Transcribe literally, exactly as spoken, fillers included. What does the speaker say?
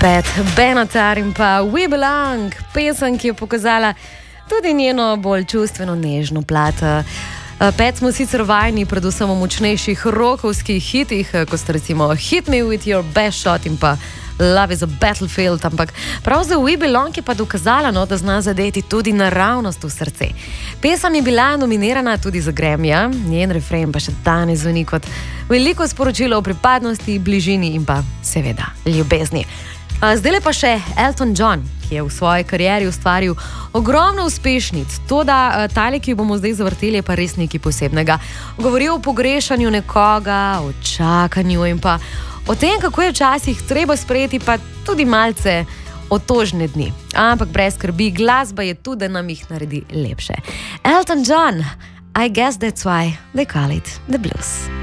Pat Benatar in pa We Belong, pesem, ki je pokazala tudi njeno bolj čustveno nežno plat. Pat smo sicer vajeni predvsem v močnejših rokovskih hitih, kot sta recimo Hit Me With Your Best Shot in pa Love Is A Battlefield, ampak prav za We Belong je pa dokazala, no, da zna zadeti tudi naravnost v srce. Pesem je bila nominirana tudi za Grammyja, njen refren pa še danes zveni kot veliko sporočilo o pripadnosti, bližini in pa seveda ljubezni. Zdaj pa še Elton John, ki je v svoji karieri ustvaril ogromno uspešnic. To, da tale, ki jo bomo zdaj zavrteli, je pa res nekaj posebnega. Govori o pogrešanju nekoga, o čakanju in pa o tem, kako je včasih treba sprejeti pa tudi malce otožne dni. Ampak brez skrbi, glasba je tu, da nam jih naredi lepše. Elton John, I guess that's why they call it the blues.